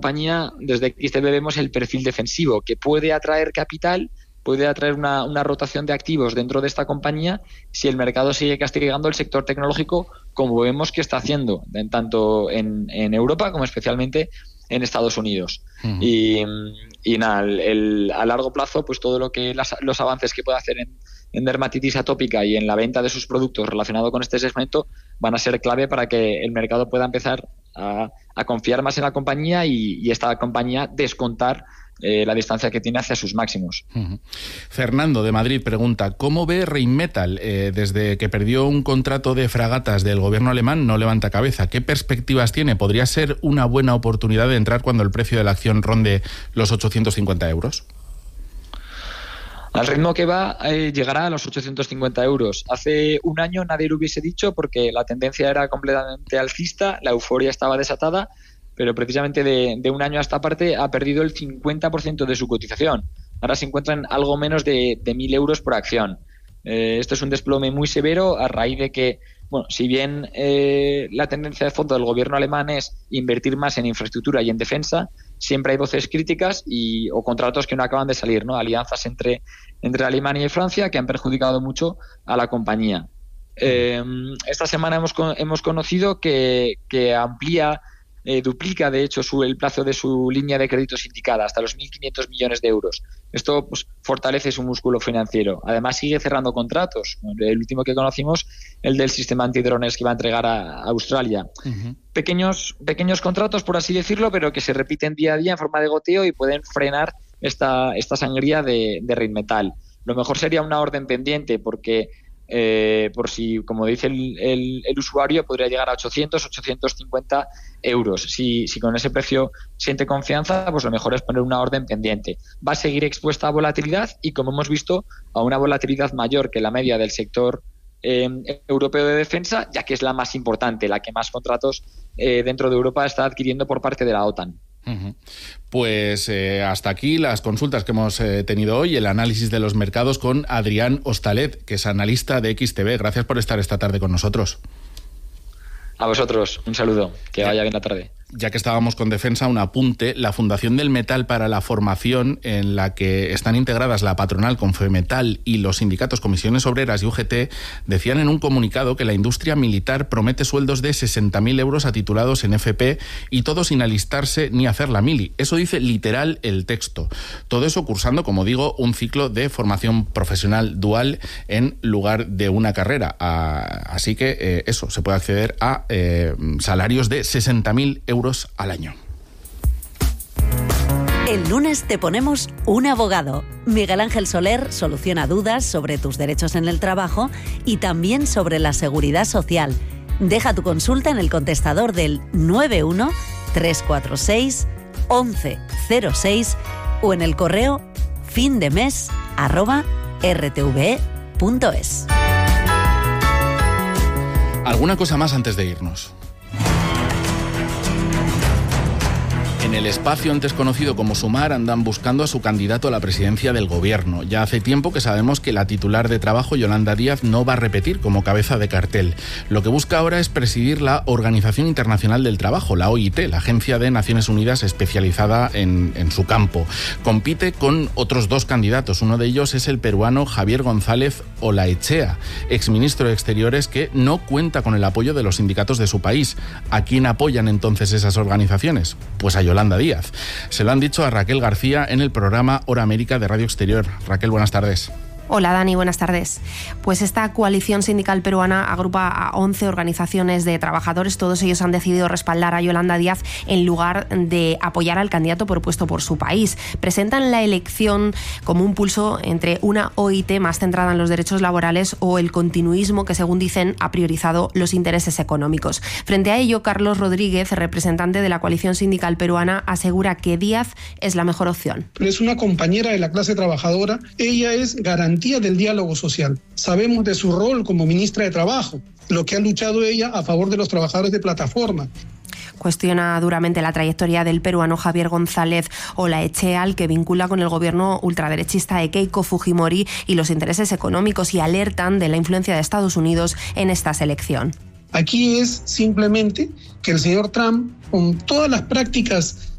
compañía, desde XTB vemos el perfil defensivo, que puede atraer capital, puede atraer una rotación de activos dentro de esta compañía si el mercado sigue castigando el sector tecnológico, como vemos que está haciendo, tanto en Europa como especialmente en Estados Unidos. Uh-huh. Y nada, a largo plazo, pues todo lo que los avances que puede hacer en dermatitis atópica y en la venta de sus productos relacionado con este segmento van a ser clave para que el mercado pueda empezar a confiar más en la compañía y esta compañía descontar la distancia que tiene hacia sus máximos. Uh-huh. Fernando de Madrid pregunta: ¿cómo ve Rheinmetall? Desde que perdió un contrato de fragatas del gobierno alemán no levanta cabeza. ¿Qué perspectivas tiene? ¿Podría ser una buena oportunidad de entrar cuando el precio de la acción ronde los 850 euros? Al ritmo que va, llegará a los 850 euros. Hace un año nadie lo hubiese dicho porque la tendencia era completamente alcista, la euforia estaba desatada, pero precisamente de un año a esta parte ha perdido el 50% de su cotización. Ahora se encuentra en algo menos de 1.000 euros por acción. Esto es un desplome muy severo a raíz de que, bueno, si bien la tendencia de fondo del gobierno alemán es invertir más en infraestructura y en defensa, siempre hay voces críticas o contratos que no acaban de salir, ¿no? Alianzas entre Alemania y Francia que han perjudicado mucho a la compañía. Esta semana hemos conocido que amplía, duplica de hecho el plazo de su línea de crédito sindicada hasta los 1.500 millones de euros. Esto pues fortalece su músculo financiero. Además sigue cerrando contratos. El último que conocimos, el del sistema antidrones que va a entregar a Australia. Uh-huh. Pequeños contratos, por así decirlo, pero que se repiten día a día en forma de goteo y pueden frenar esta sangría de Rheinmetall. Lo mejor sería una orden pendiente porque por si, como dice el usuario, podría llegar a 850 euros. Si con ese precio siente confianza, pues lo mejor es poner una orden pendiente. Va a seguir expuesta a volatilidad y, como hemos visto, a una volatilidad mayor que la media del sector europeo de defensa, ya que es la más importante, la que más contratos dentro de Europa está adquiriendo por parte de la OTAN. Uh-huh. Pues hasta aquí las consultas que hemos tenido hoy, el análisis de los mercados con Adrián Hostalet, que es analista de XTB. Gracias por estar esta tarde con nosotros. A vosotros, un saludo, que vaya bien la tarde. Ya que estábamos con defensa, un apunte. La Fundación del Metal para la Formación, en la que están integradas la patronal Confemetal y los sindicatos Comisiones Obreras y UGT, decían en un comunicado que la industria militar promete sueldos de 60.000 euros a titulados en FP y todo sin alistarse ni hacer la mili. Eso dice literal el texto. Todo eso cursando, como digo, un ciclo de formación profesional dual en lugar de una carrera. Así que eso, se puede acceder a salarios de 60.000 euros al año. El lunes te ponemos un abogado. Miguel Ángel Soler soluciona dudas sobre tus derechos en el trabajo y también sobre la seguridad social. Deja tu consulta en el contestador del 91 346 1106 o en el correo findemes@rtve.es. ¿Alguna cosa más antes de irnos? En el espacio antes conocido como Sumar andan buscando a su candidato a la presidencia del gobierno. Ya hace tiempo que sabemos que la titular de Trabajo, Yolanda Díaz, no va a repetir como cabeza de cartel. Lo que busca ahora es presidir la Organización Internacional del Trabajo, la OIT, la Agencia de Naciones Unidas especializada en su campo. Compite con otros dos candidatos. Uno de ellos es el peruano Javier González Olaechea, exministro de Exteriores, que no cuenta con el apoyo de los sindicatos de su país. ¿A quién apoyan entonces esas organizaciones? Pues a Yolanda Díaz. Se lo han dicho a Raquel García en el programa Hora América de Radio Exterior. Raquel, buenas tardes. Hola Dani, buenas tardes. Pues esta coalición sindical peruana agrupa a 11 organizaciones de trabajadores. Todos ellos han decidido respaldar a Yolanda Díaz en lugar de apoyar al candidato propuesto por su país. Presentan la elección como un pulso entre una OIT más centrada en los derechos laborales o el continuismo que, según dicen, ha priorizado los intereses económicos. Frente a ello, Carlos Rodríguez, representante de la coalición sindical peruana, asegura que Díaz es la mejor opción. Es una compañera de la clase trabajadora. Ella es garantía del diálogo social. Sabemos de su rol como ministra de Trabajo, lo que ha luchado ella a favor de los trabajadores de plataforma. Cuestiona duramente la trayectoria del peruano Javier González Olaechea, al que vincula con el gobierno ultraderechista de Keiko Fujimori y los intereses económicos, y alertan de la influencia de Estados Unidos en esta selección. Aquí es simplemente que el señor Trump, con todas las prácticas